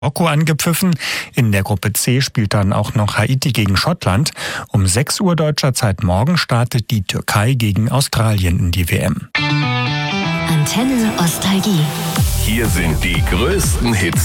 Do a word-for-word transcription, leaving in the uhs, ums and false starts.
Marokko angepfiffen. In der Gruppe C spielt dann auch noch Haiti gegen Schottland. Um sechs Uhr deutscher Zeit morgen startet die Türkei gegen Australien in die W M. Antenne Ostalgie. Hier sind die größten Hits